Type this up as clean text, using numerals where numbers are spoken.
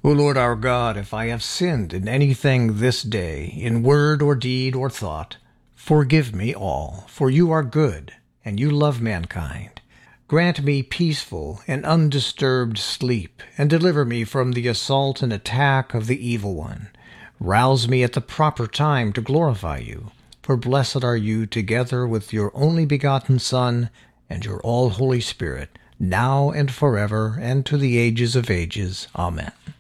O Lord our God, if I have sinned in anything this day, in word or deed or thought, forgive me all, for you are good, and you love mankind. Grant me peaceful and undisturbed sleep, and deliver me from the assault and attack of the evil one. Rouse me at the proper time to glorify you, for blessed are you together with your only begotten Son and your all Holy Spirit, now and forever, and to the ages of ages. Amen.